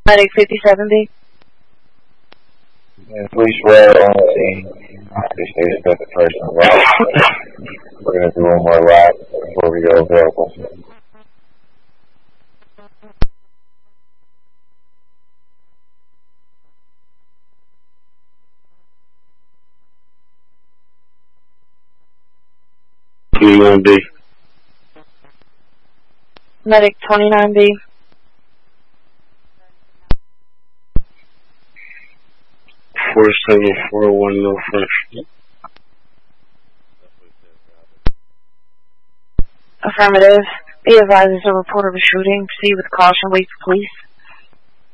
Medic 57B. Yeah, police were on the scene. They stated that the person arrived. We're going to do one more lap before we go available. B. Medic 29B. Four 741 Northwest. Affirmative. Be advised there's a report of a shooting. Proceed with caution. Wait for police.